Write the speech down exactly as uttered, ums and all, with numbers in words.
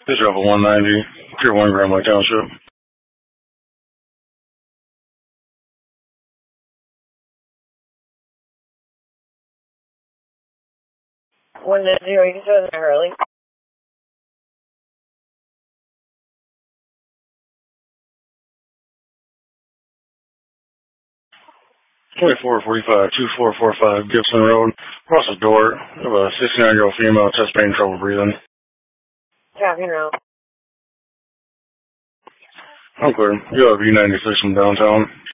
This is Rebel one ninety, Pier one, Grand Lake Township. One nine zero, you can show that Hurley. twenty-four forty-five, two four four five Gibson Road, across the door of a sixty-nine-year-old female, chest pain, trouble breathing. Traffic route. I'm clear. You have E ninety-six from downtown.